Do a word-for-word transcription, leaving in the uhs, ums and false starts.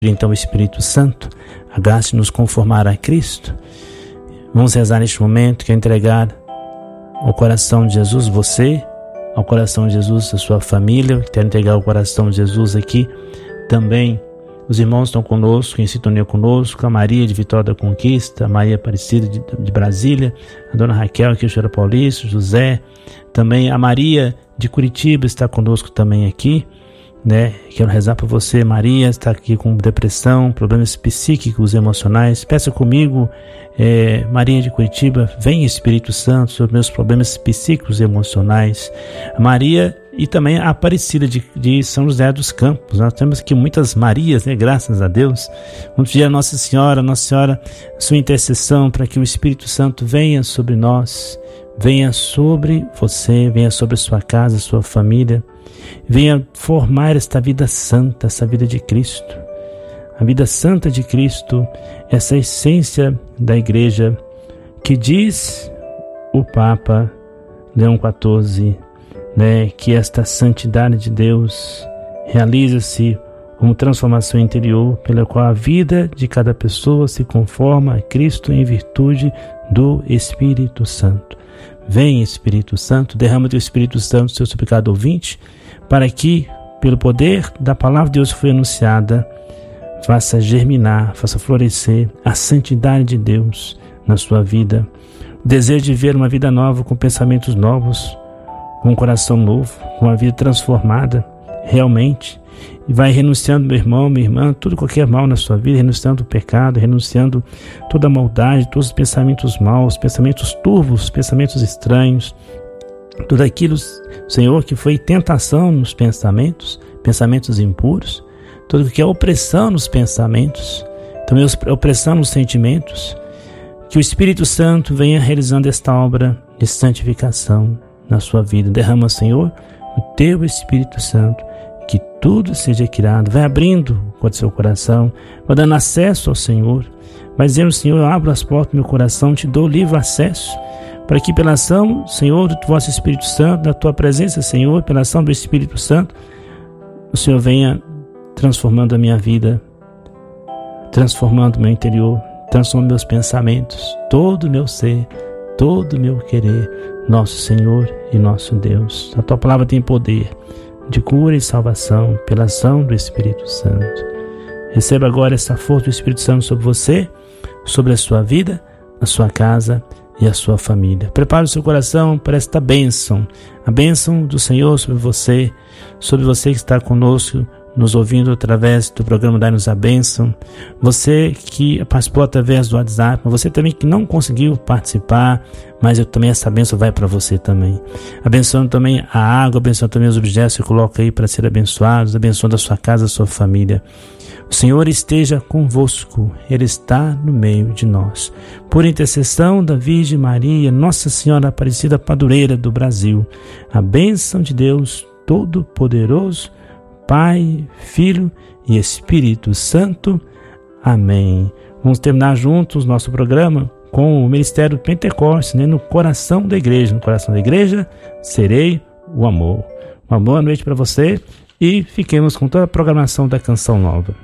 então o Espírito Santo, a graça de nos conformar a Cristo. Vamos rezar neste momento, que é entregar ao coração de Jesus você, ao coração de Jesus a sua família, quero entregar ao coração de Jesus aqui também. Os irmãos estão conosco, em sintonia conosco, a Maria de Vitória da Conquista, a Maria Aparecida de, de Brasília, a Dona Raquel aqui de Feira Paulista, José, também a Maria de Curitiba está conosco também aqui, né? Quero rezar por você, Maria, está aqui com depressão, problemas psíquicos, emocionais. Peça comigo, é, Maria de Curitiba, vem Espírito Santo sobre meus problemas psíquicos e emocionais. Maria e também a Aparecida de, de São José dos Campos. Nós temos aqui muitas Marias, né? Graças a Deus. Vamos pedir a Nossa Senhora, Nossa Senhora, sua intercessão para que o Espírito Santo venha sobre nós, venha sobre você, venha sobre a sua casa, a sua família. Venha formar esta vida santa, essa vida de Cristo. A vida santa de Cristo, essa essência da igreja que diz o Papa Leão quatorze, né, que esta santidade de Deus realiza-se como transformação interior pela qual a vida de cada pessoa se conforma a Cristo em virtude do Espírito Santo. Vem, Espírito Santo, derrama teu Espírito Santo, seu suplicado ouvinte, para que, pelo poder da palavra de Deus que foi anunciada, faça germinar, faça florescer a santidade de Deus na sua vida. O desejo de ver uma vida nova, com pensamentos novos, com um coração novo, com uma vida transformada, realmente. E vai renunciando, meu irmão, minha irmã, tudo qualquer mal na sua vida, renunciando o pecado, renunciando toda a maldade, todos os pensamentos maus, pensamentos turvos, pensamentos estranhos, tudo aquilo, Senhor, que foi tentação nos pensamentos, pensamentos impuros, tudo que é opressão nos pensamentos, também opressão nos sentimentos, que o Espírito Santo venha realizando esta obra de santificação na sua vida. Derrama, Senhor, o teu Espírito Santo, que tudo seja criado, vai abrindo o seu coração, vai dando acesso ao Senhor, vai dizendo, Senhor, eu abro as portas do meu coração, te dou livre acesso, para que pela ação, Senhor, do vosso Espírito Santo, da tua presença, Senhor, pela ação do Espírito Santo, o Senhor venha transformando a minha vida, transformando o meu interior, transformando meus pensamentos, todo o meu ser, todo o meu querer, nosso Senhor e nosso Deus. A tua palavra tem poder de cura e salvação pela ação do Espírito Santo. Receba agora essa força do Espírito Santo sobre você, sobre a sua vida, a sua casa e a sua família. Prepare o seu coração para esta bênção, a bênção do Senhor sobre você, sobre você que está conosco, nos ouvindo através do programa Dai-nos a Bênção, você que participou através do WhatsApp, você também que não conseguiu participar, mas eu também, essa bênção vai para você também. Abençoando também a água, abençoando também os objetos que você coloca aí para ser abençoados, abençoando a sua casa, a sua família. O Senhor esteja convosco, Ele está no meio de nós. Por intercessão da Virgem Maria, Nossa Senhora Aparecida Padroeira do Brasil, a bênção de Deus Todo-Poderoso, Pai, Filho e Espírito Santo. Amém. Vamos terminar juntos nosso programa com o Ministério Pentecostes, né? No coração da igreja. No coração da igreja, serei o amor. Uma boa noite para você e fiquemos com toda a programação da Canção Nova.